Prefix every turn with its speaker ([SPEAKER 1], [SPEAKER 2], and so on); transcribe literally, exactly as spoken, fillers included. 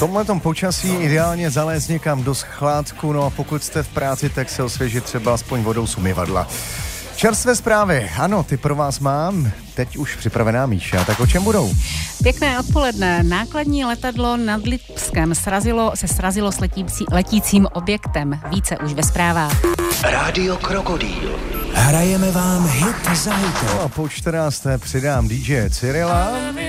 [SPEAKER 1] tomhletom počasí ideálně zalézt někam do schládku, no a pokud jste v práci, tak se osvěžit třeba aspoň vodou z umyvadla. Čerstvé zprávy, ano, ty pro vás mám, teď už připravená Míša, tak o čem budou?
[SPEAKER 2] Pěkné odpoledne, nákladní letadlo nad Lipskem srazilo, se srazilo s letící, letícím objektem, více už ve zprávách.
[SPEAKER 3] Rádio Krokodýl.
[SPEAKER 4] Hrajeme vám hit za hitem.
[SPEAKER 1] No a po čtrnácté přidám dý džej Cyrila.